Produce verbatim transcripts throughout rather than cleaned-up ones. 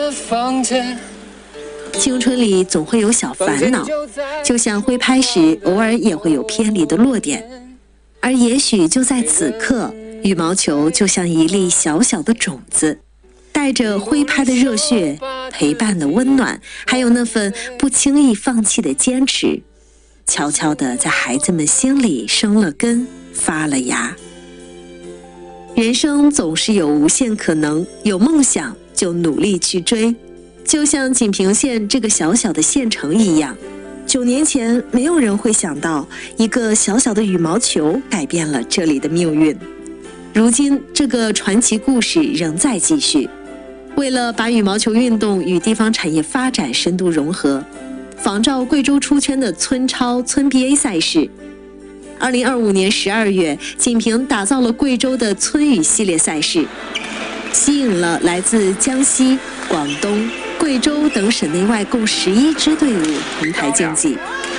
青春里总会有小烦恼，就像挥拍时偶尔也会有偏离的落点，而也许就在此刻，羽毛球就像一粒小小的种子，带着挥拍的热血，陪伴的温暖，还有那份不轻易放弃的坚持，悄悄地在孩子们心里生了根，发了芽。人生总是有无限可能，有梦想就努力去追，就像锦屏县这个小小的县城一样，九年前没有人会想到一个小小的羽毛球改变了这里的命运。如今这个传奇故事仍在继续。为了把羽毛球运动与地方产业发展深度融合，仿照贵州出圈的村超村 B A 赛事，二零二五年十二月，锦屏打造了贵州的村羽系列赛事，吸引了来自江西、广东、贵州等省内外共十一支队伍同台竞技。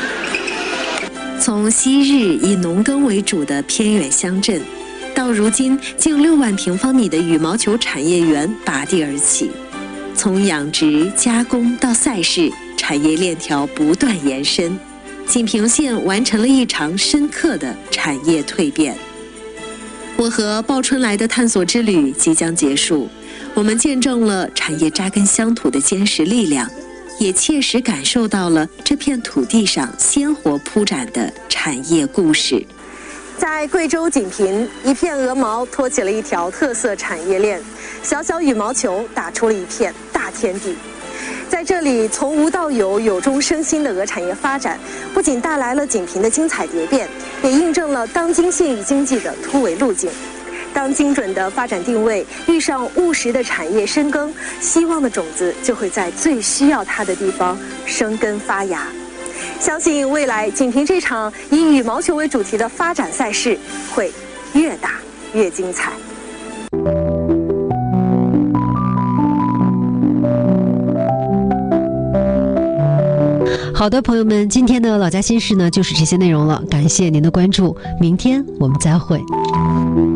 从昔日以农耕为主的偏远乡镇，到如今近六万平方米的羽毛球产业园拔地而起，从养殖、加工到赛事，产业链条不断延伸。锦屏县完成了一场深刻的产业蜕变。我和鲍春来的探索之旅即将结束，我们见证了产业扎根乡土的坚实力量，也切实感受到了这片土地上鲜活铺展的产业故事。在贵州锦屏，一片鹅毛托起了一条特色产业链，小小羽毛球打出了一片大天地。在这里，从无到有、有中生新的鹅产业发展，不仅带来了锦屏的精彩蝶变，也印证了当今县域经济的突围路径。当精准的发展定位遇上务实的产业深耕，希望的种子就会在最需要它的地方生根发芽。相信未来锦屏这场以羽毛球为主题的发展赛事会越打越精彩。 好的，朋友们，今天的老家心事呢，就是这些内容了。感谢您的关注，明天我们再会。